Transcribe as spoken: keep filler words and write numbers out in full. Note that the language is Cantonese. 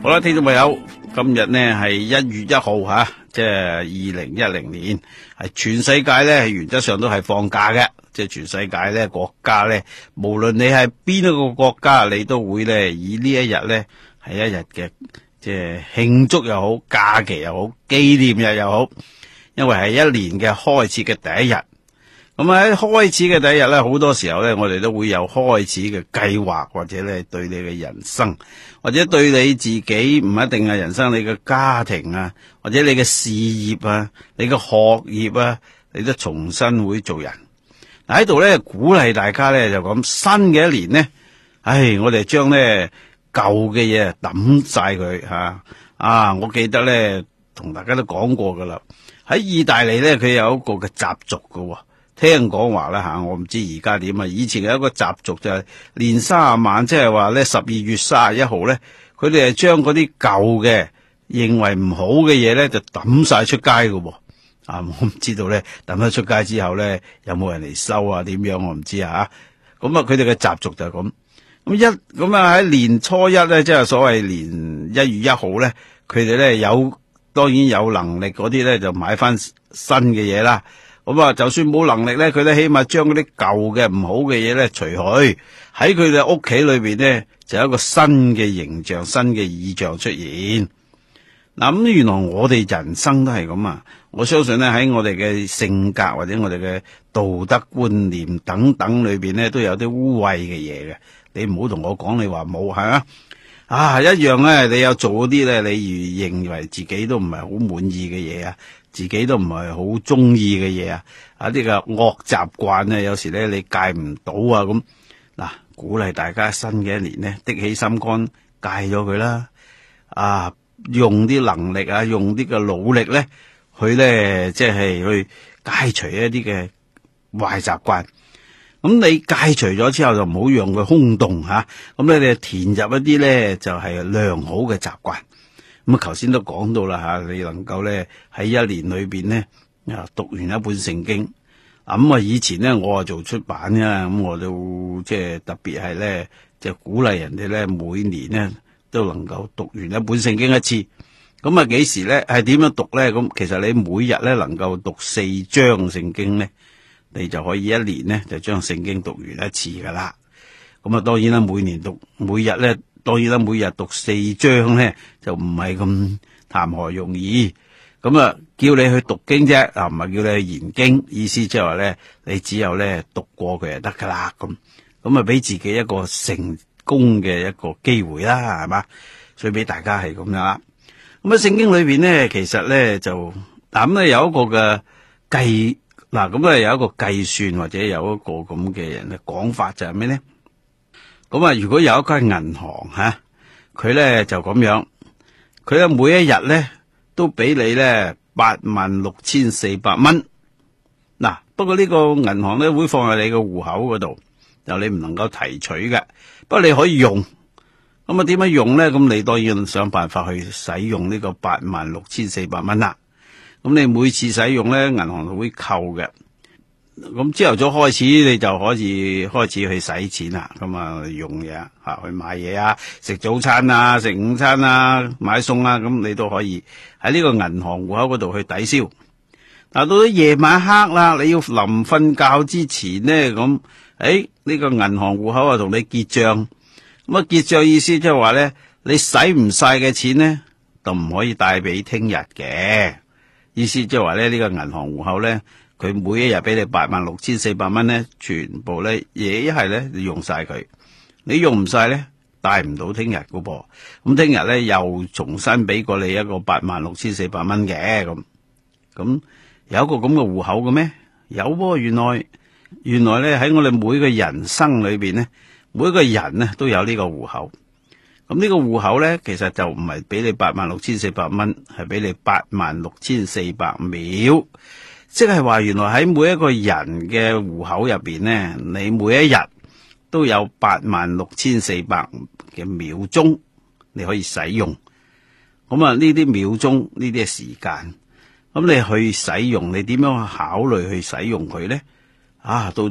好啦，聽眾朋友，今日呢係一月一號吓，即係二零一零年，係全世界呢原則上都係放假嘅，即係全世界呢國家呢，無論你係邊一個國家，你都會呢以呢一日呢係一日嘅即係慶祝又好，假期又好，紀念日又好，因為係一年嘅開始嘅第一日。咁喺開始嘅第一日咧，好多時候咧，我哋都會有開始嘅計劃，或者咧對你嘅人生，或者對你自己唔一定係人生，你嘅家庭啊，或者你嘅事業啊，你嘅學業啊，你都重新會做人。嗱喺度咧鼓勵大家咧就咁，新嘅一年呢，唉，我哋將咧舊嘅嘢抌晒佢吓啊！我記得咧同大家都講過噶啦，喺意大利咧佢有一個嘅習俗噶。聽講話啦吓，我唔知而家點啊。以前有一個習俗就係年卅晚，即係話咧十二月卅一號咧，佢哋係將嗰啲舊嘅認為唔好嘅嘢咧，就抌晒出街噶。啊，我唔知道咧抌咗出街之後咧，有冇人嚟收啊？點樣我唔知啊。咁啊，佢哋嘅習俗就係咁。咁一咁啊喺年初一咧，即係所謂年一月一號咧，佢哋咧有當然有能力嗰啲咧就買翻新嘅嘢啦。咁啊，就算冇能力咧，佢都起碼將嗰啲舊嘅唔好嘅嘢咧除去，喺佢哋屋企裏邊咧就有一個新嘅形象、新嘅意象出現。嗱，咁原來我哋人生都係咁啊！我相信咧喺我哋嘅性格或者我哋嘅道德觀念等等裏邊咧，都有啲污穢嘅嘢嘅。你唔好同我講你話冇，係嘛？啊，一樣咧，你有做嗰啲咧，你如認為自己都唔係好滿意嘅嘢啊，自己都唔係好中意嘅嘢啊，啊啲個惡習慣啊，有時咧你戒唔到啊咁。嗱，鼓勵大家新嘅一年咧，的起心肝戒咗佢啦，啊，用啲能力啊，用啲嘅努力咧，去咧即係去戒除一啲嘅壞習慣。咁你戒除咗之後就唔好讓佢空洞吓，咁你哋填入一啲咧就係良好嘅習慣。咁啊，頭先都講到啦吓，你能夠咧喺一年裏邊咧啊讀完一本聖經。咁啊，以前咧我啊做出版嘅，咁我都即係特別係咧，就鼓勵人哋咧每年咧都能夠讀完一本聖經一次。咁啊，幾時咧係點樣讀咧？咁其實你每日咧能夠讀四章聖經咧，你就可以一年咧就將聖經讀完一次噶啦。咁啊，當然啦，每年讀每日咧，當然啦，每日讀四章咧就唔係咁談何容易。咁啊，叫你去讀經啫，啊唔係叫你去研經。意思即係話咧，你只有咧讀過佢就得噶啦。咁咁啊，俾自己一個成功嘅一個機會啦，係嘛？所以俾大家係咁樣啦。咁啊，聖經裏邊咧，其實咧就嗱咁咧有一個嘅計。嗱，咁啊有一個計算或者有一個咁嘅人嘅講法就係咩咧？咁啊，如果有一間銀行吓，佢咧就咁樣，佢咧每一日咧都俾你咧八萬六千四百蚊。嗱，不過呢個銀行咧會放喺你個戶口嗰度，就你唔能夠提取嘅，不過你可以用。咁啊，點樣用咧？咁你當然想辦法去使用呢個八萬六千四百蚊啦。咁你每次使用咧，銀行就會扣嘅。咁朝頭早開始，你就可以開始去使錢啦。咁啊，用嘢吓，去買嘢啊，食早餐啊，食午餐啊，買餸啊，咁你都可以喺呢個銀行戶口嗰度去抵消。嗱，到咗夜晚黑啦，你要臨瞓覺之前咧，咁誒呢個銀行戶口啊同你結賬。咁啊，結賬意思即係話咧，你使唔晒嘅錢咧，就唔可以帶俾聽日嘅。意思即係話咧，呢個銀行戶口咧，佢每一日俾你八萬六千四百蚊咧，全部咧嘢一係咧你用晒佢，你用唔晒咧帶唔到聽日噶噃。咁聽日咧又重新俾過你一個八萬六千四百蚊嘅。咁咁有一個咁嘅戶口嘅咩？有喎，原來原來咧喺我哋每個人生裏邊咧，每個人咧都有呢個戶口。咁呢個戶口咧，其實就唔係俾你八萬六千四百蚊，係俾你八萬六千四百秒。即係話原來喺每一個人嘅戶口入邊咧，你每一日都有八萬六千四百嘅秒鐘你可以使用。咁啊，呢啲秒鐘呢啲係時間，咁你去使用，你點樣考慮去使用佢咧？啊，到